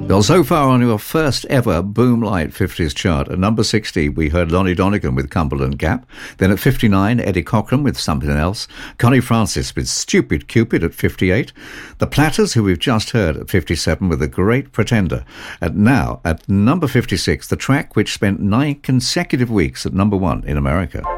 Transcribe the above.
Well, so far on your first ever Boom Light 50s chart, at number 60, we heard Lonnie Donegan with Cumberland Gap. Then at 59, Eddie Cochran with Something Else. Connie Francis with Stupid Cupid at 58. The Platters, who we've just heard, at 57 with The Great Pretender. And now, at number 56, the track which spent 9 consecutive weeks at number 1 in America.